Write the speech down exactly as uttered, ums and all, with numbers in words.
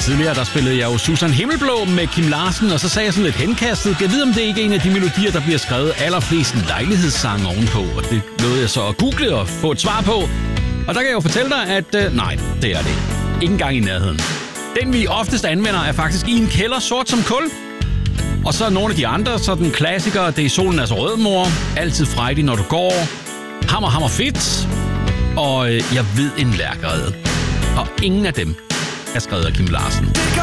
Tidligere der spillede jeg jo Susan Himmelblå med Kim Larsen, og så sagde jeg sådan lidt henkastet. Jeg ved, om det ikke er en af de melodier, der bliver skrevet allerflest lejlighedssange ovenpå. Og det nåede jeg så at google og få et svar på. Og der kan jeg jo fortælle dig, at øh, nej, det er det ikke. Ikke engang i nærheden. Den vi oftest anvender er faktisk i en kælder sort som kul. Og så nogle af de andre, så den klassiker, det er Solen er så rød, mor. Altid frejdig, når du går. Hammer, hammer fedt. Og øh, jeg ved en lærkerede. Og ingen af dem er skrevet af Kim Larsen. Det gør